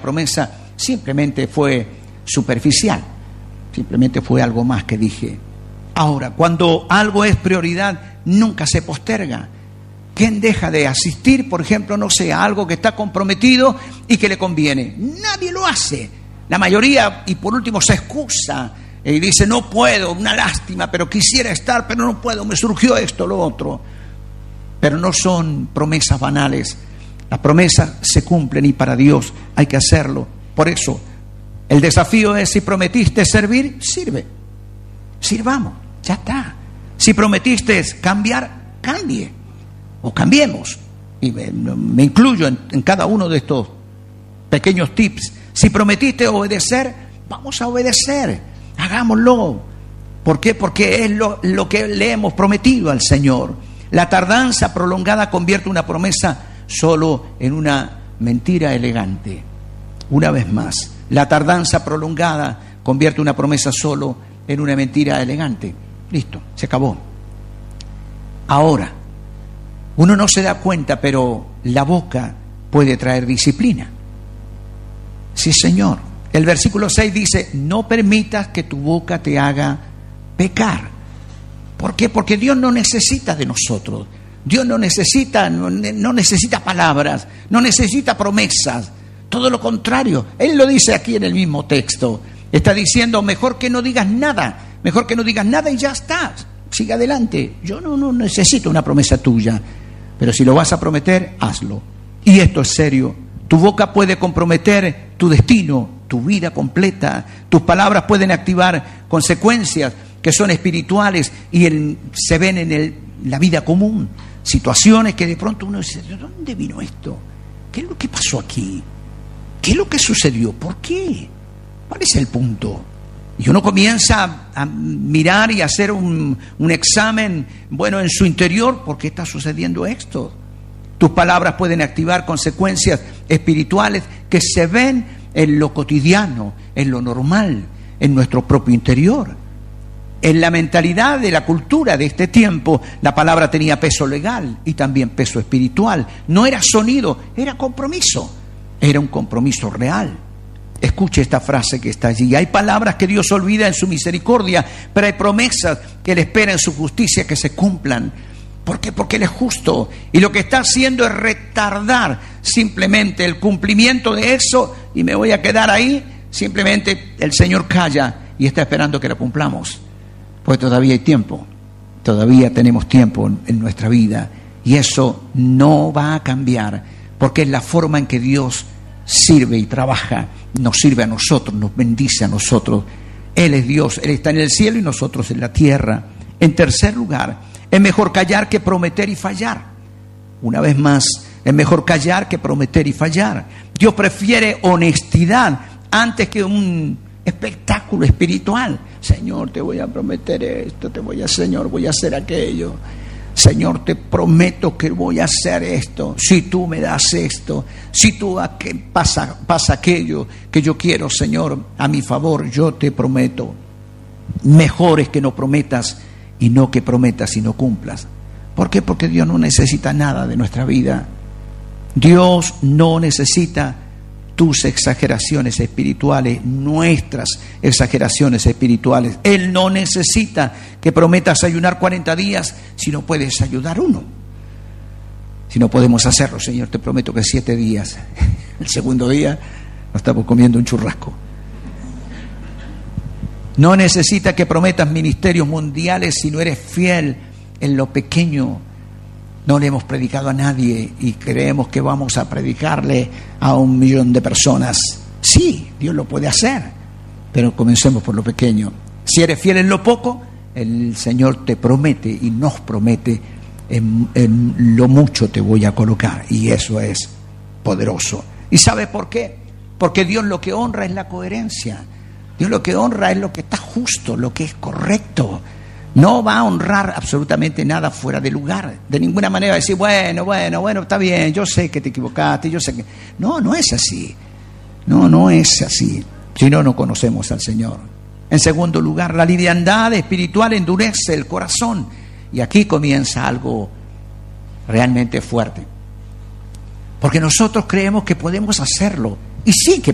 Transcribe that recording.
promesa simplemente fue superficial, simplemente fue algo más que dije. Ahora, cuando algo es prioridad, nunca se posterga. ¿Quién deja de asistir, por ejemplo, no sé, a algo que está comprometido y que le conviene? Nadie lo hace. La mayoría, y por último, se excusa y dice, no puedo, una lástima, pero quisiera estar, pero no puedo, me surgió esto, lo otro. Pero no son promesas banales. Las promesas se cumplen y para Dios hay que hacerlo. Por eso, el desafío es, si prometiste servir, sirve. Sirvamos, ya está. Si prometiste cambiar, cambie. O cambiemos. Y me incluyo en cada uno de estos pequeños tips. Si prometiste obedecer, vamos a obedecer. Hagámoslo. ¿Por qué? Porque es lo que le hemos prometido al Señor. La tardanza prolongada convierte una promesa solo en una mentira elegante. Una vez más, la tardanza prolongada convierte una promesa solo en una mentira elegante. Listo, se acabó. Ahora, uno no se da cuenta, pero la boca puede traer disciplina. Sí, Señor. El versículo 6 dice, no permitas que tu boca te haga pecar. ¿Por qué? Porque Dios no necesita de nosotros. Dios no necesita palabras, no necesita promesas. Todo lo contrario. Él lo dice aquí en el mismo texto. Está diciendo, mejor que no digas nada. Mejor que no digas nada y ya estás. Sigue adelante. Yo no necesito una promesa tuya. Pero si lo vas a prometer, hazlo. Y esto es serio. Tu boca puede comprometer tu destino, tu vida completa. Tus palabras pueden activar consecuencias que son espirituales y se ven en la vida común. Situaciones que de pronto uno dice, ¿de dónde vino esto? ¿Qué es lo que pasó aquí? ¿Qué es lo que sucedió? ¿Por qué? ¿Cuál es el punto? Y uno comienza a mirar y a hacer un examen, en su interior, ¿por qué está sucediendo esto? Tus palabras pueden activar consecuencias espirituales que se ven en lo cotidiano, en lo normal, en nuestro propio interior. En la mentalidad de la cultura de este tiempo, la palabra tenía peso legal y también peso espiritual. No era sonido, era compromiso. Era un compromiso real. Escuche esta frase que está allí. Hay palabras que Dios olvida en su misericordia, pero hay promesas que Él espera en su justicia que se cumplan. ¿Por qué? Porque Él es justo. Y lo que está haciendo es retardar simplemente el cumplimiento de eso y me voy a quedar ahí. Simplemente el Señor calla y está esperando que lo cumplamos. Pues todavía hay tiempo. Todavía tenemos tiempo en nuestra vida. Y eso no va a cambiar. Porque es la forma en que Dios sirve y trabaja. Nos sirve a nosotros, nos bendice a nosotros. Él es Dios, Él está en el cielo y nosotros en la tierra. En tercer lugar, es mejor callar que prometer y fallar. Una vez más, es mejor callar que prometer y fallar. Dios prefiere honestidad antes que un espectáculo espiritual. Señor, te voy a prometer esto, Señor, voy a hacer aquello. Señor, te prometo que voy a hacer esto. Si tú me das esto, si tú pasa aquello que yo quiero, Señor, a mi favor, yo te prometo. Mejor es que no prometas y no que prometas y no cumplas. ¿Por qué? Porque Dios no necesita nada de nuestra vida. Dios no necesita tus exageraciones espirituales, nuestras exageraciones espirituales. Él no necesita que prometas ayunar 40 días si no puedes ayudar uno. Si no podemos hacerlo, Señor, te prometo que 7 días. El segundo día nos estamos comiendo un churrasco. No necesita que prometas ministerios mundiales si no eres fiel en lo pequeño. No le hemos predicado a nadie y creemos que vamos a predicarle a 1 millón de personas. Sí, Dios lo puede hacer, pero comencemos por lo pequeño. Si eres fiel en lo poco, el Señor te promete y nos promete, en lo mucho te voy a colocar, y eso es poderoso. ¿Y sabe por qué? Porque Dios lo que honra es la coherencia. Dios lo que honra es lo que está justo, lo que es correcto. No va a honrar absolutamente nada fuera de lugar. De ninguna manera va a decir, bueno, está bien, yo sé que te equivocaste, yo sé que... No es así. No es así. Si no, no conocemos al Señor. En segundo lugar, la liviandad espiritual endurece el corazón. Y aquí comienza algo realmente fuerte. Porque nosotros creemos que podemos hacerlo. Y sí que